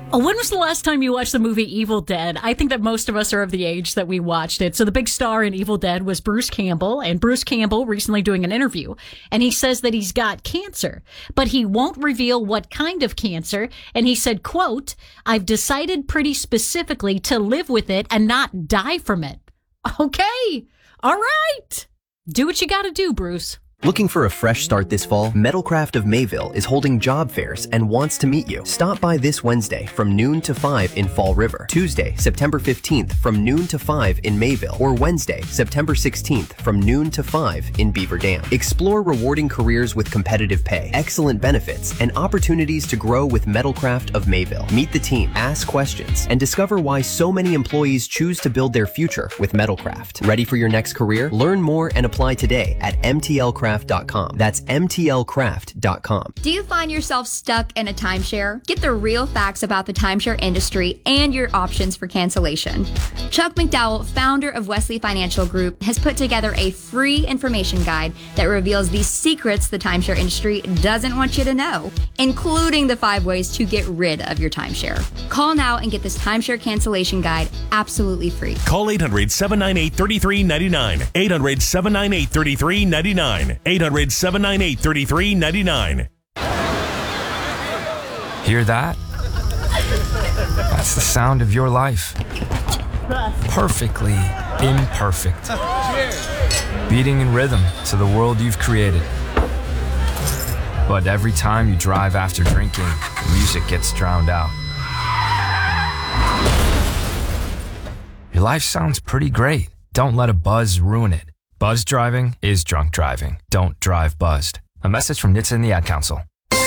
Oh, when was the last time you watched the movie Evil Dead? I think that most of us are of the age that we watched it. So the big star in Evil Dead was Bruce Campbell, and Bruce Campbell recently doing an interview, and he says that he's got cancer, but he won't reveal what kind of cancer. And he said, quote, "I've decided pretty specifically to live with it and not die from it." Okay. All right. Do what you got to do, Bruce. Looking for a fresh start this fall? Metalcraft of Mayville is holding job fairs and wants to meet you. Stop by this Wednesday from noon to 5 in Fall River, Tuesday, September 15th from noon to 5 in Mayville, or Wednesday, September 16th from noon to 5 in Beaver Dam. Explore rewarding careers with competitive pay, excellent benefits, and opportunities to grow with Metalcraft of Mayville. Meet the team, ask questions, and discover why so many employees choose to build their future with Metalcraft. Ready for your next career? Learn more and apply today at mtlcraft.com. That's mtlcraft.com. Do you find yourself stuck in a timeshare? Get the real facts about the timeshare industry and your options for cancellation. Chuck McDowell, founder of Wesley Financial Group, has put together a free information guide that reveals the secrets the timeshare industry doesn't want you to know, including the 5 ways to get rid of your timeshare. Call now and get this timeshare cancellation guide absolutely free. Call 800-798-3399. 800-798-3399. 800-798-3399. Hear that? That's the sound of your life. Perfectly imperfect. Beating in rhythm to the world you've created. But every time you drive after drinking, music gets drowned out. Your life sounds pretty great. Don't let a buzz ruin it. Buzz driving is drunk driving. Don't drive buzzed. A message from NHTSA and the Ad Council.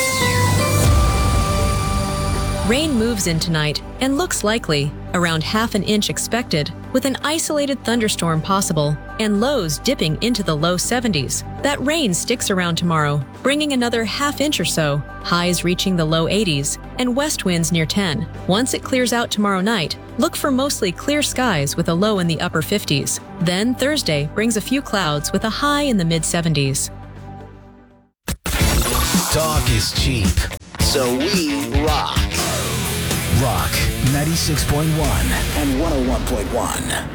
Rain moves in tonight and looks likely, around ½ an inch expected, with an isolated thunderstorm possible and lows dipping into the low 70s. That rain sticks around tomorrow, bringing another ½ inch or so, highs reaching the low 80s, and west winds near 10. Once it clears out tomorrow night, look for mostly clear skies with a low in the upper 50s. Then Thursday brings a few clouds with a high in the mid 70s. Talk is cheap, so we rock. Rock 96.1 and 101.1.